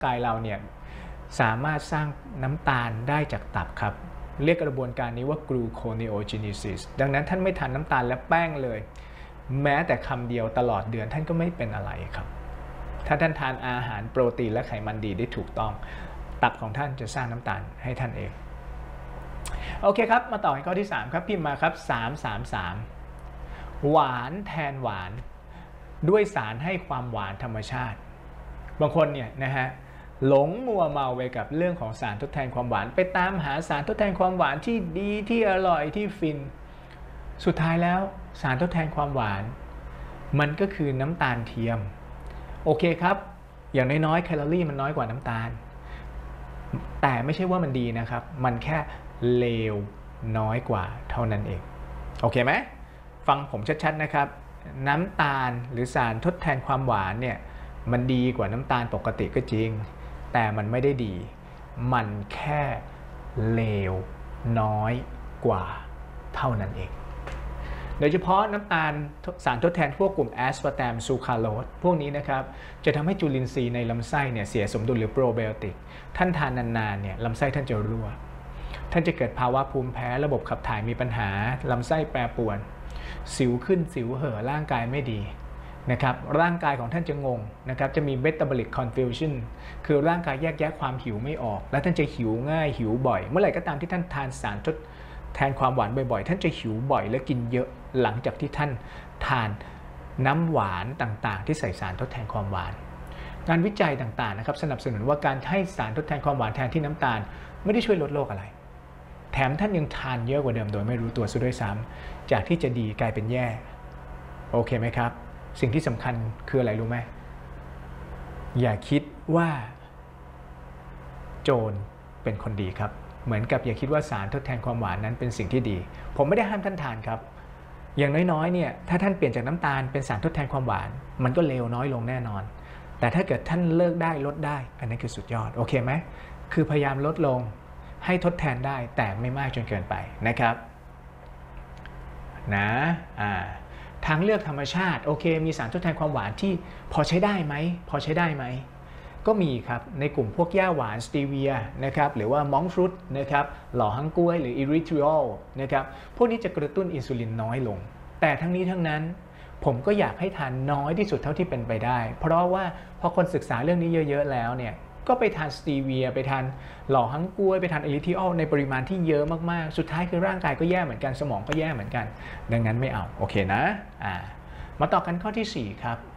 กายเราเนี่ยสามารถสร้างน้ำตาลได้จากตับครับเรียกกระบวนการนี้ว่า gluconeogenesis ดังนั้นท่านไม่ทานน้ำตาลและแป้งเลยแม้แต่คำเดียวตลอดเดือนท่านก็ไม่เป็นอะไรครับถ้าท่านทานอาหารโปรตีนและไขมันดีได้ถูกต้องตับของท่านจะสร้างน้ำตาลให้ท่านเองโอเคครับมาต่อข้อที่3ครับพิมพ์มาครับ333หวานแทนหวานด้วยสารให้ความหวานธรรมชาติบางคนเนี่ยนะฮะหลงมัวเมาไปกับเรื่องของสารทดแทนความหวานไปตามหาสารทดแทนความหวานที่ดีที่อร่อยที่ฟินสุดท้ายแล้วสารทดแทนความหวานมันก็คือน้ำตาลเทียมโอเคครับอย่างน้อยๆแคลอรี่มันน้อยกว่าน้ำตาลแต่ไม่ใช่ว่ามันดีนะครับมันแค่เลวน้อยกว่าเท่านั้นเองโอเคไหมฟังผมชัดๆนะครับน้ำตาลหรือสารทดแทนความหวานเนี่ยมันดีกว่าน้ำตาลปกติก็จริงแต่มันไม่ได้ดีมันแค่เลวน้อยกว่าเท่านั้นเองโดยเฉพาะน้ำตาลสารทดแทนพวกกลุ่มแอสปาร์ตามซูคราโลสพวกนี้นะครับจะทำให้จุลินทรีย์ในลำไส้เนี่ยเสียสมดุลหรือโปรไบโอติกท่านทานนานๆเนี่ยลำไส้ท่านจะรั่วท่านจะเกิดภาวะภูมิแพ้ระบบขับถ่ายมีปัญหาลำไส้แปรปรวนสิวขึ้นสิวเห่อร่างกายไม่ดีนะครับร่างกายของท่านจะงงนะครับจะมี metabolic confusion คือร่างกายแยกแยะความหิวไม่ออกและท่านจะหิวง่ายหิวบ่อยเมื่อไหร่ก็ตามที่ท่านทานสารทดแทนความหวานบ่อยๆท่านจะหิวบ่อยและกินเยอะหลังจากที่ท่านทานน้ำหวานต่างๆที่ใส่สารทดแทนความหวานงานวิจัยต่างๆนะครับสนับสนุนว่าการให้สารทดแทนความหวานแทนที่น้ำตาลไม่ได้ช่วยลดโรคอะไรแถมท่านยังทานเยอะกว่าเดิมโดยไม่รู้ตัวซะด้วยซ้ำจากที่จะดีกลายเป็นแย่โอเคไหมครับสิ่งที่สำคัญคืออะไรรู้ไหมอย่าคิดว่าโจรเป็นคนดีครับเหมือนกับอย่าคิดว่าสารทดแทนความหวานนั้นเป็นสิ่งที่ดีผมไม่ได้ห้ามท่านทานครับอย่างน้อยๆเนี่ยถ้าท่านเปลี่ยนจากน้ำตาลเป็นสารทดแทนความหวานมันก็เลวน้อยลงแน่นอนแต่ถ้าเกิดท่านเลิกได้ลดได้อันนั้นคือสุดยอดโอเคไหมคือพยายามลดลงให้ทดแทนได้แต่ไม่มากจนเกินไปนะครับนะทางเลือกธรรมชาติโอเคมีสารทดแทนความหวานที่พอใช้ได้ไหมก็มีครับในกลุ่มพวกหญ้าหวานสตีเวียนะครับหรือว่ามองฟรุตนะครับหล่อฮังก้วยหรืออิริทริออลนะครับพวกนี้จะกระตุ้นอินซูลินน้อยลงแต่ทั้งนี้ทั้งนั้นผมก็อยากให้ทานน้อยที่สุดเท่าที่เป็นไปได้เพราะว่าพอคนศึกษาเรื่องนี้เยอะๆแล้วเนี่ยก็ไปทานสตีเวียไปทานหล่อฮังก้วยไปทานอิริทริออลในปริมาณที่เยอะมากๆสุดท้ายคือร่างกายก็แย่เหมือนกันสมองก็แย่เหมือนกันดังนั้นไม่เอาโอเคนะมาต่อกันข้อที่4ครับ